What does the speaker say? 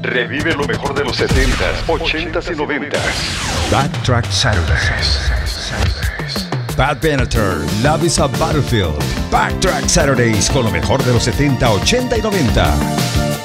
Revive lo mejor de los 70s, 80s y 90s. Backtrack Saturdays. Pat Benatar, Love is a Battlefield. Backtrack Saturdays con lo mejor de los 70, 80 y 90.